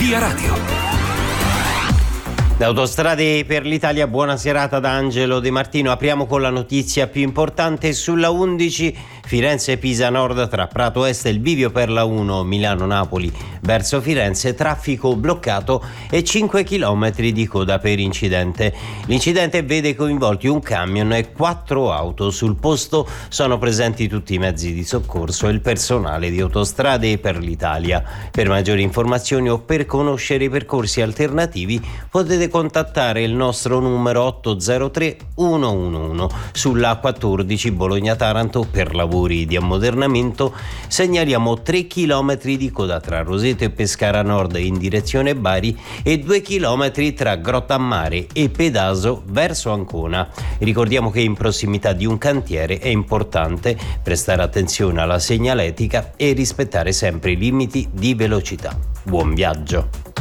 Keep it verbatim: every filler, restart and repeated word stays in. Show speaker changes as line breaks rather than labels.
Via Radio.
Da Autostrade per l'Italia, buona serata da Angelo De Martino. Apriamo con la notizia più importante sulla undici Firenze-Pisa Nord tra Prato Est e il bivio per la uno Milano-Napoli verso Firenze, traffico bloccato e cinque chilometri di coda per incidente. L'incidente vede coinvolti un camion e quattro auto. Sul posto sono presenti tutti i mezzi di soccorso e il personale di Autostrade per l'Italia. Per maggiori informazioni o per conoscere i percorsi alternativi potete contattare il nostro numero otto zero tre uno uno uno. Sulla quattordici Bologna-Taranto per lavori di ammodernamento segnaliamo tre chilometri di coda tra Roseto e Pescara Nord in direzione Bari e due chilometri tra Grottammare e Pedaso verso Ancona. Ricordiamo che in prossimità di un cantiere è importante prestare attenzione alla segnaletica e rispettare sempre i limiti di velocità. Buon viaggio!